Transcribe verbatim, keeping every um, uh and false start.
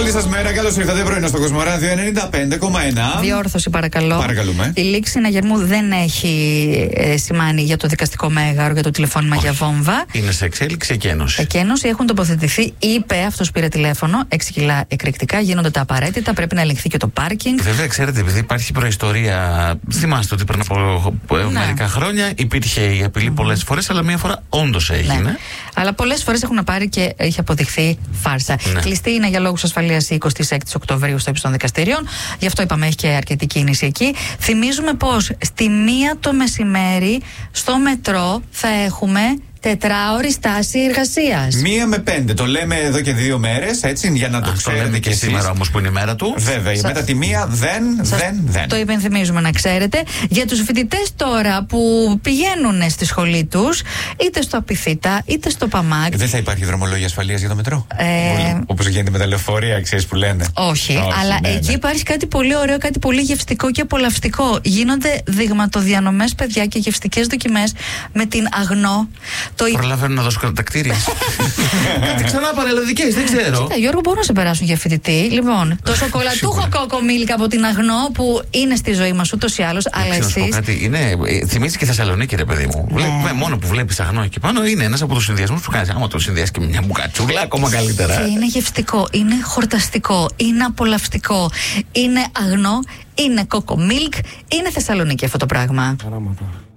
Καλή σας μέρα, καλώς ήρθατε πρωινό στο Κοσμοράδιο ενενήντα πέντε κόμμα ένα. Διόρθωση, παρακαλώ. Παρακαλούμε. Η λήξη Συναγερμού δεν έχει ε, σημάνει για το δικαστικό μέγαρο, για το τηλεφώνημα για βόμβα. Είναι σε εξέλιξη εκένωση. Εκένωση, έχουν τοποθετηθεί, είπε αυτό πήρε τηλέφωνο, έξι κιλά εκρηκτικά, γίνονται τα απαραίτητα, πρέπει να ελεγχθεί και το πάρκινγκ. Βέβαια, ξέρετε, επειδή υπάρχει προϊστορία, θυμάστε ότι πριν από ναι. μερικά χρόνια υπήρχε η απειλή mm-hmm. πολλές φορές, αλλά μία φορά όντως έγινε. Ναι. Αλλά πολλές φορές έχουν πάρει και έχει αποδειχθεί φάρσα. Ναι. Κλειστή είναι για λόγους ασφαλείας η εικοστή έκτη Οκτωβρίου στο ύψος των δικαστηρίων. Γι' αυτό είπαμε έχει και αρκετή κίνηση εκεί. Θυμίζουμε πως στη μία το μεσημέρι στο μετρό θα έχουμε τετράωρη στάση εργασίας. Μία με πέντε. Το λέμε εδώ και δύο μέρες, έτσι, για να το ξέρετε. Το λέμε και, και σήμερα όμως που είναι η μέρα του. Βέβαια. Σα... Μετά τη μία δεν, δεν, δεν. Το υπενθυμίζουμε να ξέρετε. Για τους φοιτητές τώρα που πηγαίνουν στη σχολή τους, είτε στο Απιθύτα είτε στο Παμάκ. Δεν θα υπάρχει δρομολόγια ασφαλείας για το μετρό. Ε... Όπως γίνεται με τα λεωφορεία, ξέρεις που λένε. Όχι, Όχι αλλά ναι, εκεί ναι. υπάρχει κάτι πολύ ωραίο, κάτι πολύ γευστικό και απολαυστικό. Γίνονται δειγματοδιανομές, παιδιά, και γευστικές δοκιμές με την Αγνό. Το... Προλαβαίνω να δώσω κατακτήρια. Κάτι ξανά πανελλαδικές, δεν ξέρω. Κοίτα, Γιώργο, μπορούν να σε περάσουν για φοιτητή. Λοιπόν, το σοκολατούχο κόκο μίλκα από την Αγνό που είναι στη ζωή μας ούτως ή άλλως, αλλά εσείς. Είναι, θυμίζει και Θεσσαλονίκη, ρε παιδί μου. Ναι. Βλέπουμε, μόνο που βλέπεις Αγνό εκεί πάνω είναι ένας από τους συνδυασμούς που κάνεις. Άμα το συνδυάσεις και με μια μπουκατσούλα, ακόμα καλύτερα. Και είναι γευστικό, είναι χορταστικό, είναι απολαυστικό. Είναι Αγνό, είναι κόκο μίλκ, είναι Θεσσαλονίκη αυτό το πράγμα. Χαράματα.